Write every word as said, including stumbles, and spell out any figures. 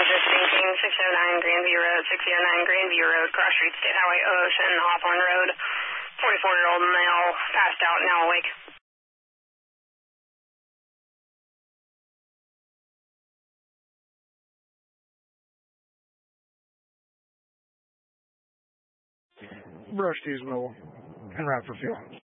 Visiting King, six oh nine Grandview Road, six oh nine Grandview Road, Cross Street, State Highway Ocean, Hawthorne Road, forty-four-year-old male, passed out, now awake. Brush these mobile and route for fuel.